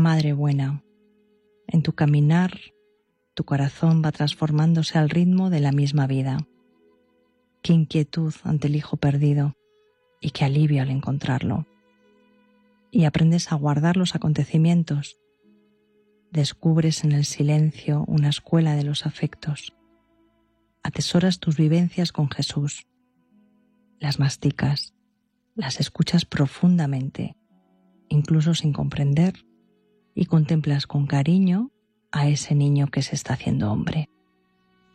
madre buena. En tu caminar, tu corazón va transformándose al ritmo de la misma vida. Qué inquietud ante el hijo perdido y qué alivio al encontrarlo. Y aprendes a guardar los acontecimientos. Descubres en el silencio una escuela de los afectos. Atesoras tus vivencias con Jesús. Las masticas, las escuchas profundamente, incluso sin comprender, y contemplas con cariño a ese niño que se está haciendo hombre.